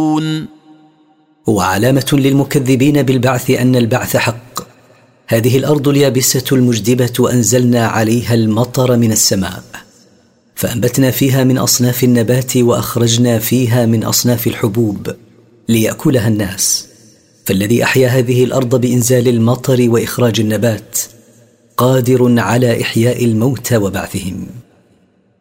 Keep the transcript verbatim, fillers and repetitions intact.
يعدلون. وعلامة للمكذبين بالبعث أن البعث حق. هذه الأرض اليابسة المجدبة أنزلنا عليها المطر من السماء، فأنبتنا فيها من أصناف النبات وأخرجنا فيها من أصناف الحبوب ليأكلها الناس. فالذي أحيا هذه الأرض بإنزال المطر وإخراج النبات قادر على إحياء الموتى وبعثهم.